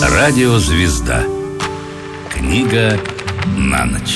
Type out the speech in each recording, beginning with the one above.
Радиозвезда. Книга на ночь.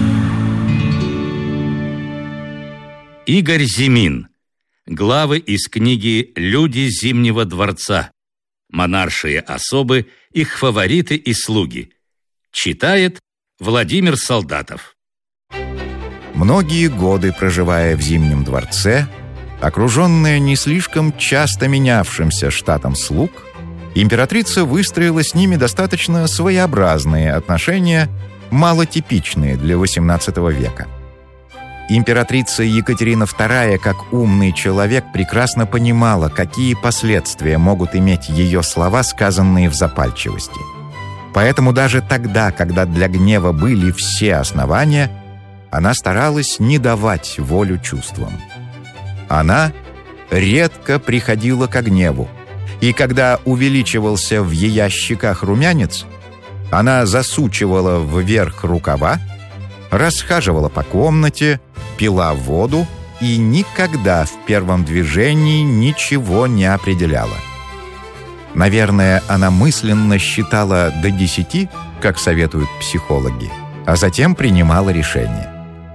Игорь Зимин. Главы из книги «Люди Зимнего дворца». Монаршие особы, их фавориты и слуги. Читает Владимир Солдатов. Многие годы проживая в Зимнем дворце, окруженная не слишком часто менявшимся штатом слуг, императрица выстроила с ними достаточно своеобразные отношения, малотипичные для XVIII века. Императрица Екатерина II, как умный человек, прекрасно понимала, какие последствия могут иметь ее слова, сказанные в запальчивости. Поэтому даже тогда, когда для гнева были все основания, она старалась не давать волю чувствам. Она редко приходила ко гневу, и когда увеличивался в ее щеках румянец, она засучивала вверх рукава, расхаживала по комнате, пила воду и никогда в первом движении ничего не определяла. Наверное, она мысленно считала до 10, как советуют психологи, а затем принимала решение.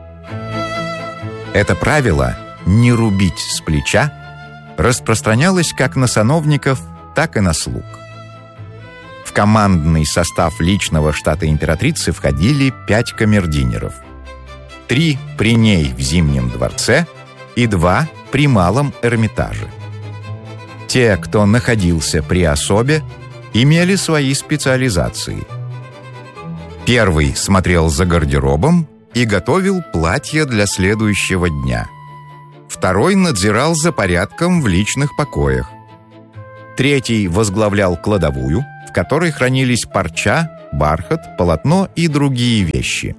Это правило «не рубить с плеча» распространялось как на сановников, так и на слуг. В командный состав личного штата императрицы входили 5 камердинеров. 3 при ней в Зимнем дворце и 2 при Малом Эрмитаже. Те, кто находился при особе, имели свои специализации. Первый смотрел за гардеробом и готовил платье для следующего дня. Второй надзирал за порядком в личных покоях. Третий возглавлял кладовую, в которой хранились парча, бархат, полотно и другие вещи.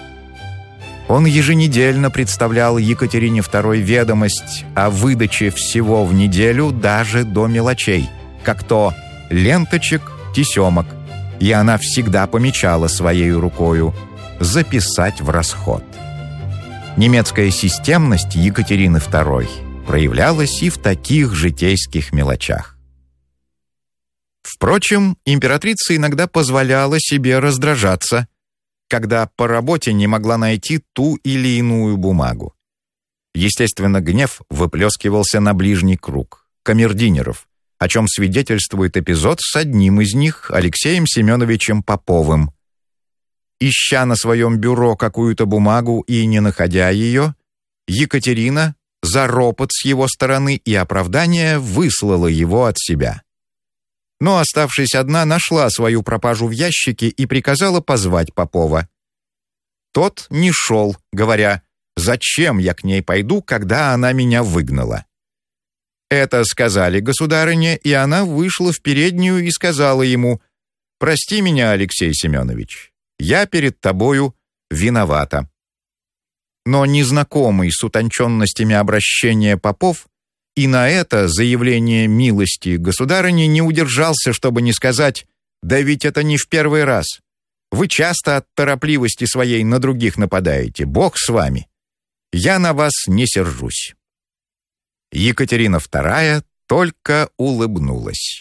Он еженедельно представлял Екатерине II ведомость о выдаче всего в неделю даже до мелочей, как то ленточек, тесемок, и она всегда помечала своей рукою «записать в расход». Немецкая системность Екатерины II проявлялась и в таких житейских мелочах. Впрочем, императрица иногда позволяла себе раздражаться, когда по работе не могла найти ту или иную бумагу. Естественно, гнев выплескивался на ближний круг — камердинеров, о чем свидетельствует эпизод с одним из них, Алексеем Семеновичем Поповым. Ища на своем бюро какую-то бумагу и не находя ее, Екатерина за ропот с его стороны и оправдание выслала его от себя. Но, оставшись одна, нашла свою пропажу в ящике и приказала позвать Попова. Тот не шел, говоря: «Зачем я к ней пойду, когда она меня выгнала?» Это сказали государыне, и она вышла в переднюю и сказала ему: «Прости меня, Алексей Семенович, я перед тобою виновата». Но незнакомый с утонченностями обращения Попов и на это заявление милости государыни не удержался, чтобы не сказать: «Да ведь это не в первый раз. Вы часто от торопливости своей на других нападаете. Бог с вами. Я на вас не сержусь». Екатерина II только улыбнулась.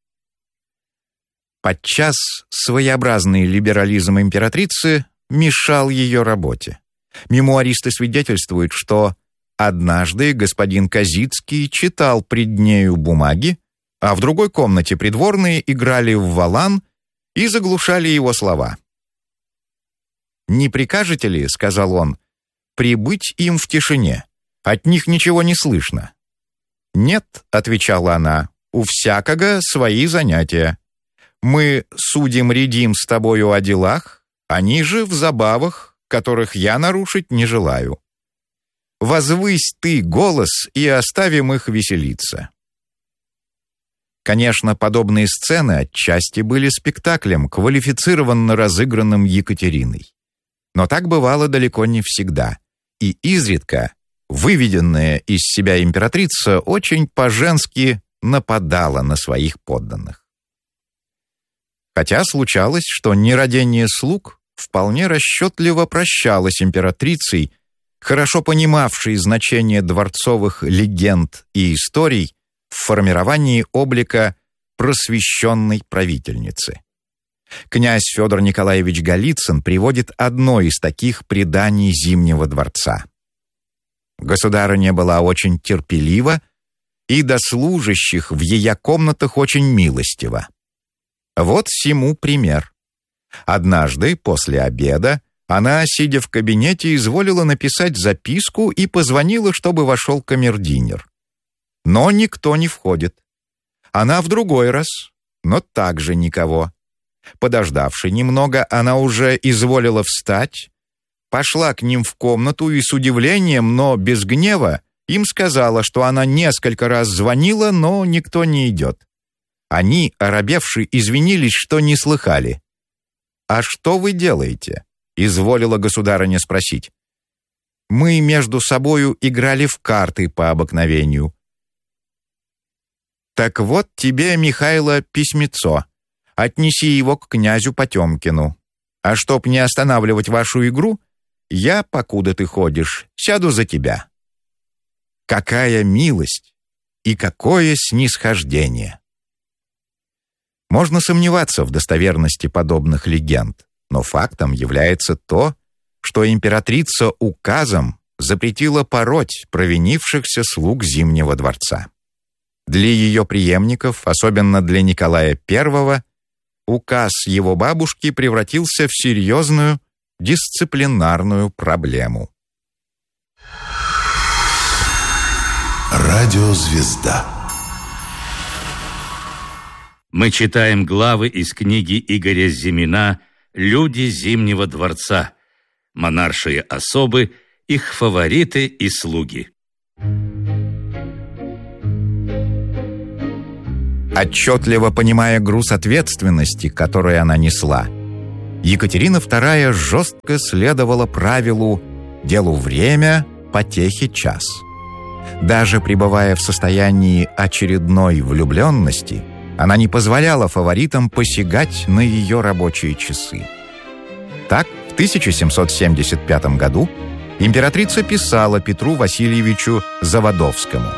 Подчас своеобразный либерализм императрицы мешал ее работе. Мемуаристы свидетельствуют, что однажды господин Козицкий читал пред нею бумаги, а в другой комнате придворные играли в валан и заглушали его слова. «Не прикажете ли, — сказал он, — прибыть им в тишине? От них ничего не слышно». «Нет, — отвечала она, — у всякого свои занятия. Мы судим-рядим с тобою о делах, они же в забавах, которых я нарушить не желаю. Возвысь ты голос, и оставим их веселиться». Конечно, подобные сцены отчасти были спектаклем, квалифицированно разыгранным Екатериной. Но так бывало далеко не всегда, и изредка выведенная из себя императрица очень по-женски нападала на своих подданных. Хотя случалось, что нерадение слуг вполне расчетливо прощалось императрицей, хорошо понимавшей значение дворцовых легенд и историй в формировании облика просвещенной правительницы. Князь Федор Николаевич Голицын приводит одно из таких преданий Зимнего дворца. Государыня была очень терпелива и до служащих в ее комнатах очень милостива. Вот сему пример. Однажды, после обеда, она, сидя в кабинете, изволила написать записку и позвонила, чтобы вошел камердинер. Но никто не входит. Она в другой раз, но также никого. Подождавши немного, она уже изволила встать, пошла к ним в комнату и с удивлением, но без гнева, им сказала, что она несколько раз звонила, но никто не идет. Они, оробевши, извинились, что не слыхали. «А что вы делаете?» — изволила государыня спросить. «Мы между собою играли в карты по обыкновению». «Так вот тебе, Михайло, письмецо. Отнеси его к князю Потемкину. А чтоб не останавливать вашу игру, я, покуда ты ходишь, сяду за тебя». Какая милость и какое снисхождение! Можно сомневаться в достоверности подобных легенд, но фактом является то, что императрица указом запретила пороть провинившихся слуг Зимнего дворца. Для ее преемников, особенно для Николая I, указ его бабушки превратился в серьезную дисциплинарную проблему. Радиозвезда. Мы читаем главы из книги Игоря Зимина «Люди Зимнего дворца», монаршие особы, их фавориты и слуги. Отчетливо понимая груз ответственности, который она несла, Екатерина II жестко следовала правилу «делу время, потехе час». Даже пребывая в состоянии очередной влюбленности, она не позволяла фаворитам посягать на ее рабочие часы. Так, в 1775 году императрица писала Петру Васильевичу Заводовскому: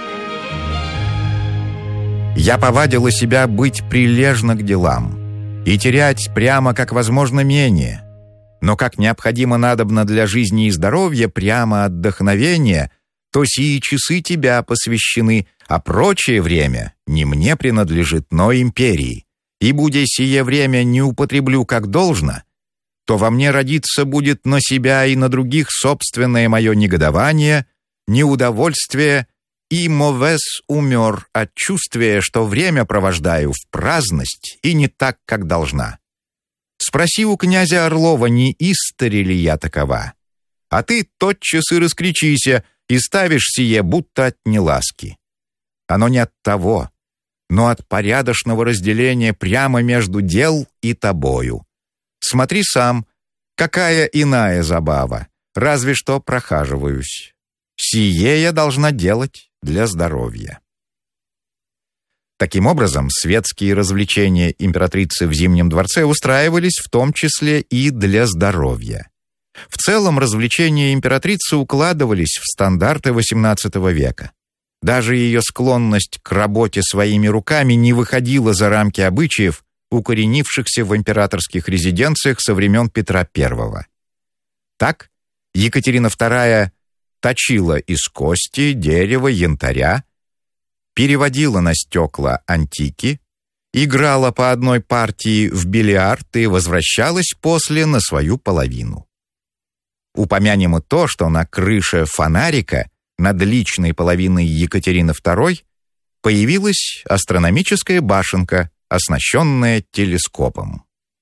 «Я повадила себя быть прилежна к делам и терять прямо как возможно менее, но как необходимо надобно для жизни и здоровья прямо отдохновения, то сии часы тебя посвящены, а прочее время не мне принадлежит, но империи. И будя сие время не употреблю как должно, то во мне родиться будет на себя и на других собственное мое негодование, неудовольствие и мовес умер от чувствия, что время провождаю в праздность и не так, как должна. Спроси у князя Орлова, не истори ли я такова, а ты тотчас и раскричися, и ставишь сие будто от неласки. Оно не от того, но от порядочного разделения прямо между дел и тобою. Смотри сам, какая иная забава, разве что прохаживаюсь. Сие я должна делать для здоровья». Таким образом, светские развлечения императрицы в Зимнем дворце устраивались в том числе и для здоровья. В целом, развлечения императрицы укладывались в стандарты XVIII века. Даже ее склонность к работе своими руками не выходила за рамки обычаев, укоренившихся в императорских резиденциях со времен Петра I. Так, Екатерина II точила из кости, дерева, янтаря, переводила на стекла антики, играла по одной партии в бильярд и возвращалась после на свою половину. Упомянем и то, что на крыше фонарика над личной половиной Екатерины II появилась астрономическая башенка, оснащенная телескопом.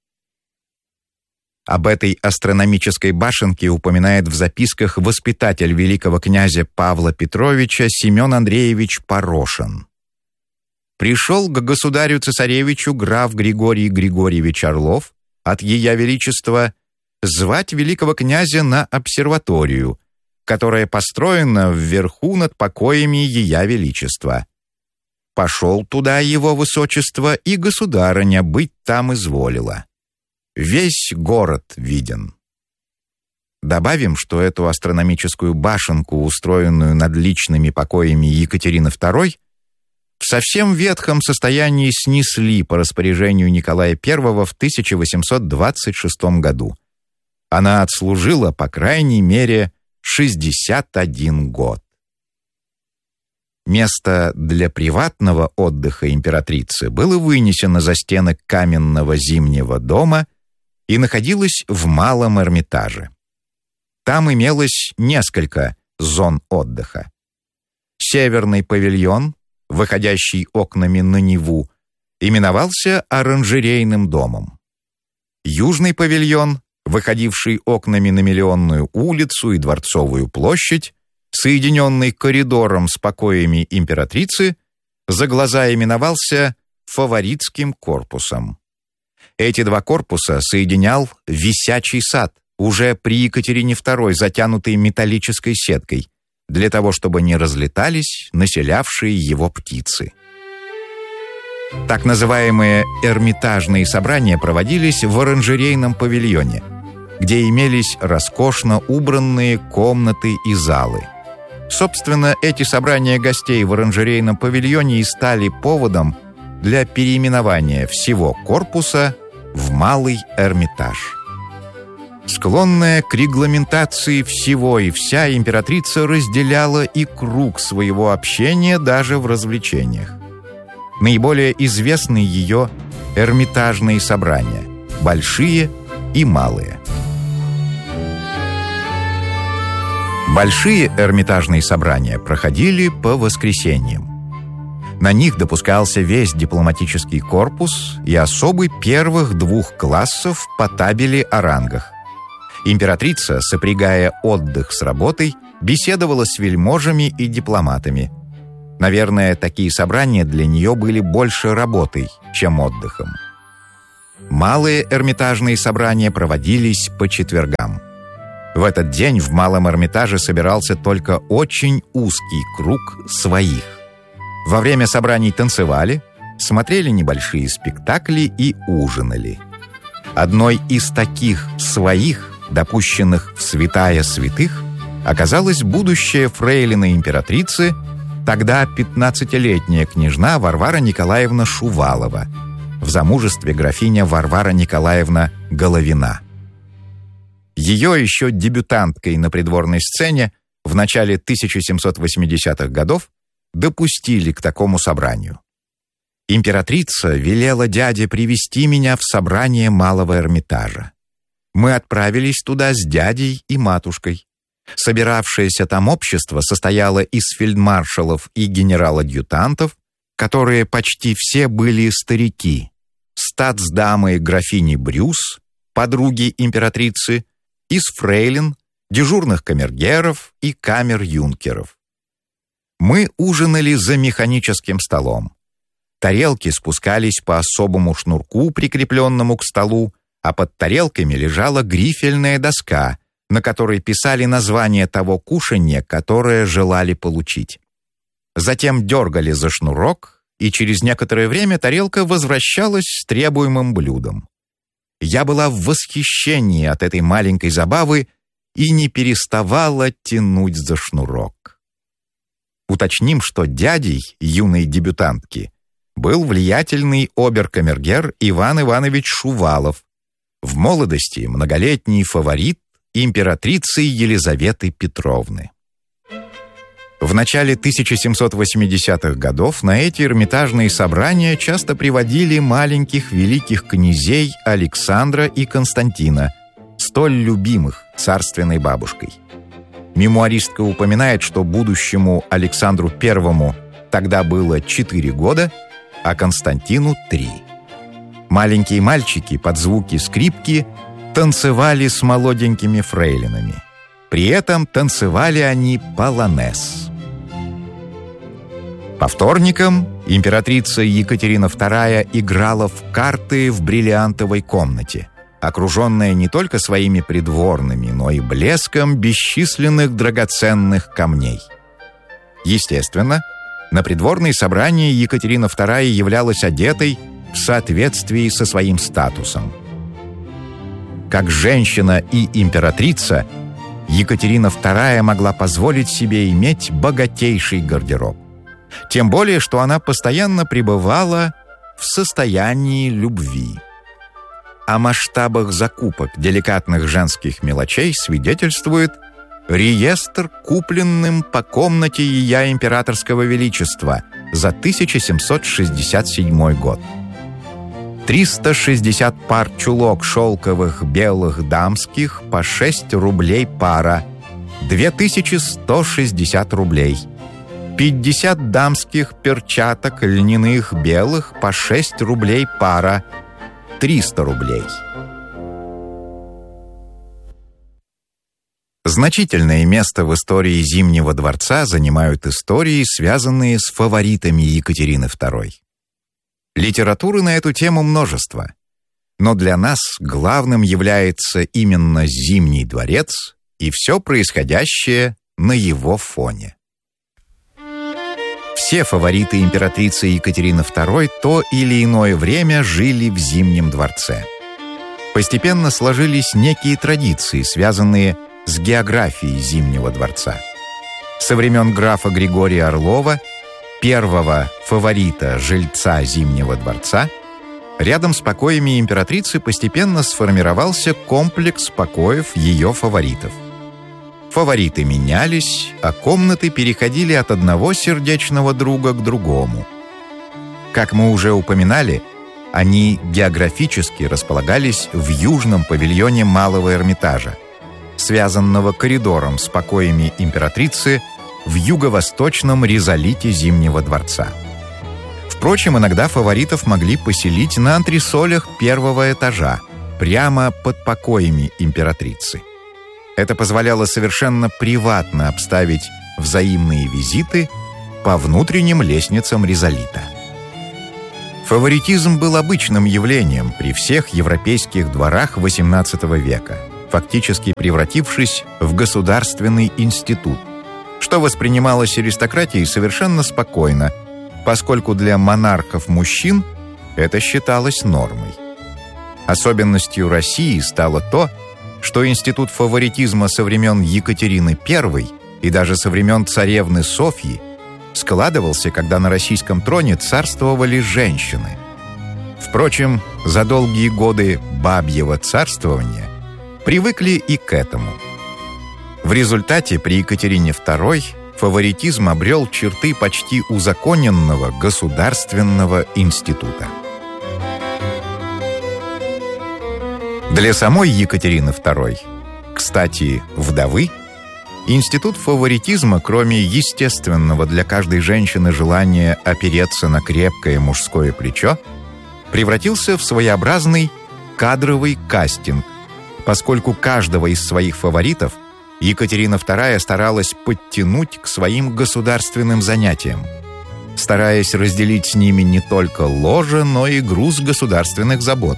Об этой астрономической башенке упоминает в записках воспитатель великого князя Павла Петровича Семен Андреевич Порошин. «Пришел к государю-цесаревичу граф Григорий Григорьевич Орлов от Ея Величества звать великого князя на обсерваторию, которая построена вверху над покоями Ея Величества. Пошел туда его высочество, и государыня быть там изволила. Весь город виден». Добавим, что эту астрономическую башенку, устроенную над личными покоями Екатерины II, в в совсем ветхом состоянии снесли по распоряжению Николая I в 1826 году. Она отслужила, по крайней мере, 61 год. Место для приватного отдыха императрицы было вынесено за стены каменного Зимнего дома и находилось в Малом Эрмитаже. Там имелось несколько зон отдыха. Северный павильон, выходящий окнами на Неву, именовался оранжерейным домом. Южный павильон, выходивший окнами на Миллионную улицу и Дворцовую площадь, соединенный коридором с покоями императрицы, за глаза именовался Фаворитским корпусом. Эти два корпуса соединял висячий сад, уже при Екатерине II затянутый металлической сеткой, для того, чтобы не разлетались населявшие его птицы. Так называемые эрмитажные собрания проводились в оранжерейном павильоне, где имелись роскошно убранные комнаты и залы. Собственно, эти собрания гостей в оранжерейном павильоне и стали поводом для переименования всего корпуса в Малый Эрмитаж. Склонная к регламентации всего и вся, императрица разделяла и круг своего общения даже в развлечениях. Наиболее известны ее эрмитажные собрания – большие и малые. Большие эрмитажные собрания проходили по воскресеньям. На них допускался весь дипломатический корпус и особы первых двух классов по табели о рангах. Императрица, сопрягая отдых с работой, беседовала с вельможами и дипломатами. Наверное, такие собрания для нее были больше работой, чем отдыхом. Малые эрмитажные собрания проводились по четвергам. В этот день в Малом Эрмитаже собирался только очень узкий круг своих. Во время собраний танцевали, смотрели небольшие спектакли и ужинали. Одной из таких своих, допущенных в святая святых, оказалась будущая фрейлина императрицы, тогда 15-летняя княжна Варвара Николаевна Шувалова, в замужестве графиня Варвара Николаевна Головина. Ее еще дебютанткой на придворной сцене в начале 1780-х годов допустили к такому собранию. Императрица велела дяде привести меня в собрание Малого Эрмитажа. Мы отправились туда с дядей и матушкой. Собиравшееся там общество состояло из фельдмаршалов и генерал-адъютантов, которые почти все были старики, статсдамы графини Брюс, подруги императрицы, из фрейлин, дежурных камергеров и камер-юнкеров. Мы ужинали за механическим столом. Тарелки спускались по особому шнурку, прикрепленному к столу, а под тарелками лежала грифельная доска, на которой писали название того кушанья, которое желали получить. Затем дергали за шнурок, и через некоторое время тарелка возвращалась с требуемым блюдом. Я была в восхищении от этой маленькой забавы и не переставала тянуть за шнурок. Уточним, что дядей юной дебютантки был влиятельный обер-камергер Иван Иванович Шувалов, в молодости многолетний фаворит императрицы Елизаветы Петровны. В начале 1780-х годов на эти эрмитажные собрания часто приводили маленьких великих князей Александра и Константина, столь любимых царственной бабушкой. Мемуаристка упоминает, что будущему Александру I тогда было 4 года, а Константину 3. Маленькие мальчики под звуки скрипки танцевали с молоденькими фрейлинами. При этом танцевали они полонез. По вторникам императрица Екатерина II играла в карты в бриллиантовой комнате, окруженная не только своими придворными, но и блеском бесчисленных драгоценных камней. Естественно, на придворные собрания Екатерина II являлась одетой в соответствии со своим статусом. Как женщина и императрица, Екатерина II могла позволить себе иметь богатейший гардероб. Тем более, что она постоянно пребывала в состоянии любви. О масштабах закупок деликатных женских мелочей свидетельствует реестр, купленным по комнате Ея Императорского Величества за 1767 год. 360 пар чулок шелковых белых дамских по 6 рублей пара, 2160 рублей. 50 дамских перчаток льняных белых по 6 рублей пара, 300 рублей. Значительное место в истории Зимнего дворца занимают истории, связанные с фаворитами Екатерины II. Литературы на эту тему множество, но для нас главным является именно Зимний дворец и все происходящее на его фоне. Все фавориты императрицы Екатерины II то или иное время жили в Зимнем дворце. Постепенно сложились некие традиции, связанные с географией Зимнего дворца. Со времен графа Григория Орлова, первого фаворита жильца Зимнего дворца, рядом с покоями императрицы постепенно сформировался комплекс покоев ее фаворитов. Фавориты менялись, а комнаты переходили от одного сердечного друга к другому. Как мы уже упоминали, они географически располагались в южном павильоне Малого Эрмитажа, связанного коридором с покоями императрицы в юго-восточном ризолите Зимнего дворца. Впрочем, иногда фаворитов могли поселить на антресолях первого этажа, прямо под покоями императрицы. Это позволяло совершенно приватно обставить взаимные визиты по внутренним лестницам ризолита. Фаворитизм был обычным явлением при всех европейских дворах XVIII века, фактически превратившись в государственный институт, что воспринималось аристократией совершенно спокойно, поскольку для монархов-мужчин это считалось нормой. Особенностью России стало то, что институт фаворитизма со времен Екатерины I и даже со времен царевны Софьи складывался, когда на российском троне царствовали женщины. Впрочем, за долгие годы бабьего царствования привыкли и к этому. В результате при Екатерине II фаворитизм обрел черты почти узаконенного государственного института. Для самой Екатерины II, кстати, вдовы, институт фаворитизма, кроме естественного для каждой женщины желания опереться на крепкое мужское плечо, превратился в своеобразный кадровый кастинг, поскольку каждого из своих фаворитов Екатерина II старалась подтянуть к своим государственным занятиям, стараясь разделить с ними не только ложе, но и груз государственных забот.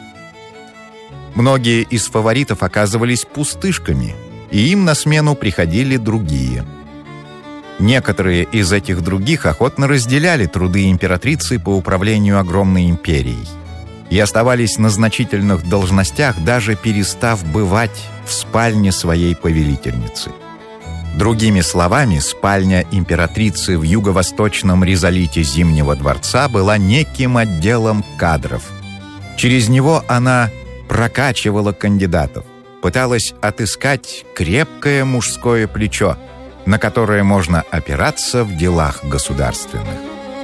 Многие из фаворитов оказывались пустышками, и им на смену приходили другие. Некоторые из этих других охотно разделяли труды императрицы по управлению огромной империей и оставались на значительных должностях, даже перестав бывать в спальне своей повелительницы. Другими словами, спальня императрицы в юго-восточном ризолите Зимнего дворца была неким отделом кадров. Через него она прокачивала кандидатов, пыталась отыскать крепкое мужское плечо, на которое можно опираться в делах государственных.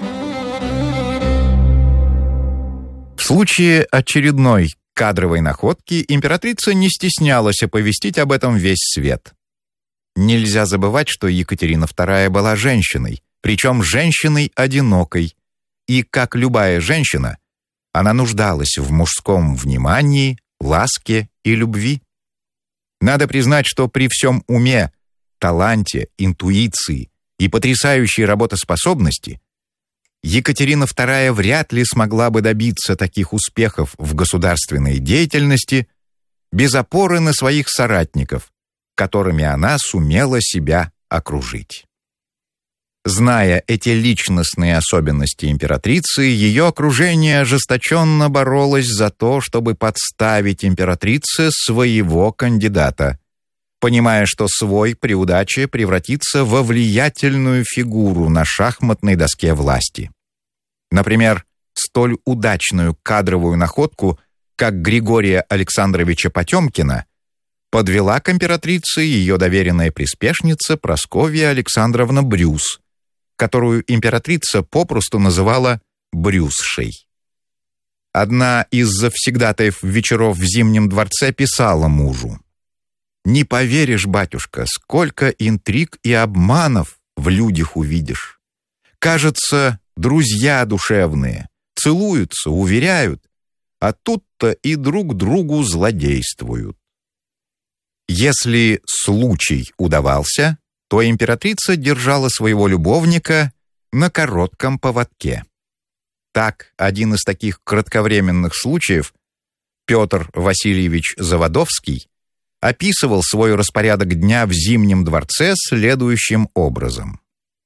В случае очередной кадровой находки императрица не стеснялась оповестить об этом весь свет. Нельзя забывать, что Екатерина II была женщиной, причем женщиной одинокой, и, как любая женщина, она нуждалась в мужском внимании, ласке и любви. Надо признать, что при всем уме, таланте, интуиции и потрясающей работоспособности Екатерина II вряд ли смогла бы добиться таких успехов в государственной деятельности без опоры на своих соратников, которыми она сумела себя окружить. Зная эти личностные особенности императрицы, ее окружение ожесточенно боролось за то, чтобы подставить императрице своего кандидата. понимая, что свой при удаче превратится во влиятельную фигуру на шахматной доске власти. Например, столь удачную кадровую находку, как Григория Александровича Потемкина, подвела к императрице ее доверенная приспешница Прасковья Александровна Брюс, которую императрица попросту называла Брюсшей. Одна из завсегдатаев вечеров в Зимнем дворце писала мужу: «Не поверишь, батюшка, сколько интриг и обманов в людях увидишь. Кажется, друзья душевные, целуются, уверяют, а тут-то и друг другу злодействуют». Если случай удавался, то императрица держала своего любовника на коротком поводке. Так, один из таких кратковременных случаев, Петр Васильевич Заводовский, описывал свой распорядок дня в Зимнем дворце следующим образом.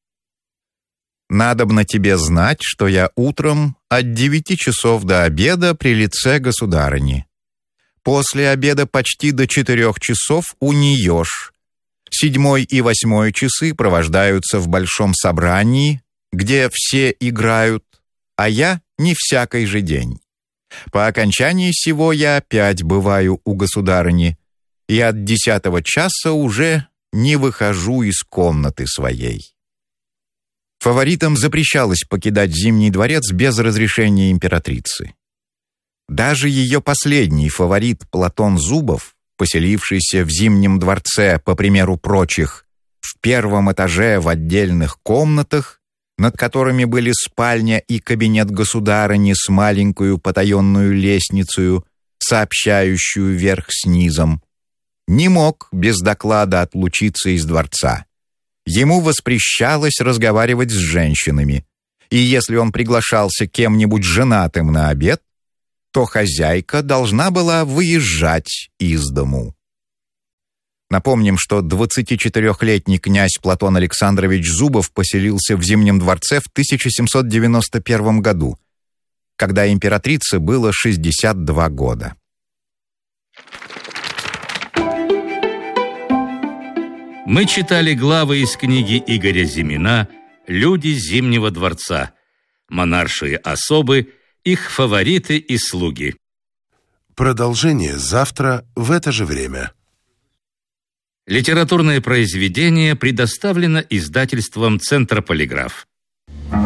«Надобно тебе знать, что я утром от 9 часов до обеда при лице государыни. После обеда почти до 4 часов у нее ж. 7 и 8 часы провождаются в большом собрании, где все играют, а я не всякий же день. По окончании сего я опять бываю у государыни, и от 10 часа уже не выхожу из комнаты своей». Фаворитам запрещалось покидать Зимний дворец без разрешения императрицы. Даже ее последний фаворит Платон Зубов, поселившийся в Зимнем дворце, по примеру прочих, в первом этаже в отдельных комнатах, над которыми были спальня и кабинет государыни с маленькую потаенную лестницею, сообщающую верх с низом, не мог без доклада отлучиться из дворца. Ему воспрещалось разговаривать с женщинами, и если он приглашался кем-нибудь женатым на обед, то хозяйка должна была выезжать из дому. Напомним, что 24-летний князь Платон Александрович Зубов поселился в Зимнем дворце в 1791 году, когда императрице было 62 года. Мы читали главы из книги Игоря Зимина «Люди Зимнего дворца», монаршие особы, их фавориты и слуги. Продолжение завтра в это же время. Литературное произведение предоставлено издательством «Центр Полиграф».